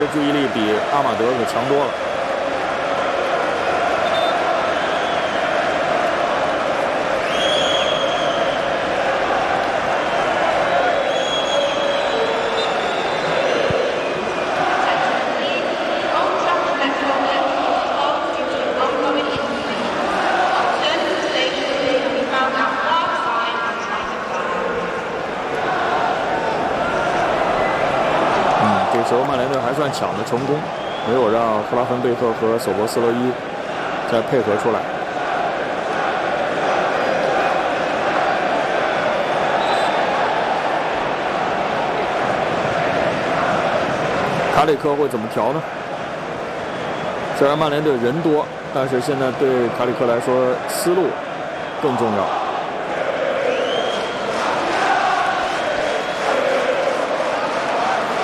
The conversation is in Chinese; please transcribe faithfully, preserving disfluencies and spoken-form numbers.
注意力比阿马德可强多了。时候曼联队还算抢得成功，没有让赫拉芬贝克和索博斯勒伊再配合出来。卡里克会怎么调呢？虽然曼联队人多，但是现在对卡里克来说思路更重要。